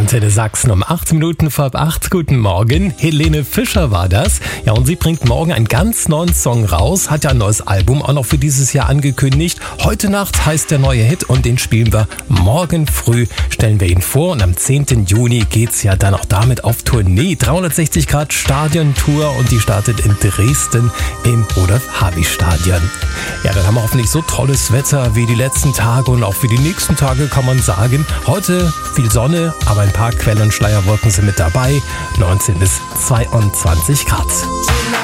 Antenne Sachsen um 8 Minuten vor 8. Guten Morgen. Helene Fischer war das. Ja, und sie bringt morgen einen ganz neuen Song raus. Hat ja ein neues Album auch noch für dieses Jahr angekündigt. Heute Nacht heißt der neue Hit und den spielen wir morgen früh. Stellen wir ihn vor und am 10. Juni geht's ja dann auch damit auf Tournee. 360 Grad Stadiontour und die startet in Dresden im Rudolf-Habich-Stadion. Ja, dann haben wir hoffentlich so tolles Wetter wie die letzten Tage und auch für die nächsten Tage kann man sagen. Heute viel Sonne, aber ein paar Quellen- und Schleierwolken sind mit dabei. 19 bis 22 Grad.